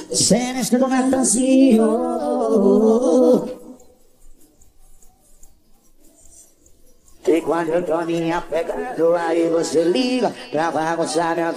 Você neste momento assim, e quando eu tô me apegando, aí você liga pra bagunçar minha